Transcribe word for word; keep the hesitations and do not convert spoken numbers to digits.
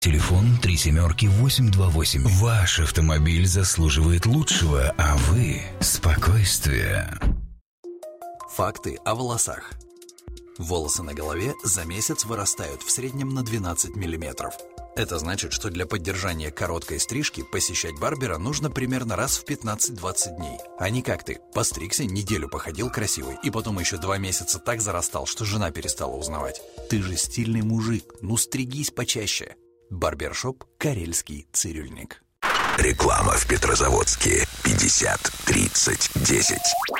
Телефон три семерки восемь два восемь. Ваш автомобиль заслуживает лучшего, а вы – спокойствия. Факты о волосах. Волосы на голове за месяц вырастают в среднем на двенадцать миллиметров. Это значит, что для поддержания короткой стрижки посещать барбера нужно примерно раз в пятнадцать-двадцать дней. А не как ты. Постригся, неделю походил красивый, и потом еще два месяца так зарастал, что жена перестала узнавать. Ты же стильный мужик, ну стригись почаще. Барбершоп «Карельский цирюльник». Реклама в Петрозаводске. пятьдесят тридцать десять.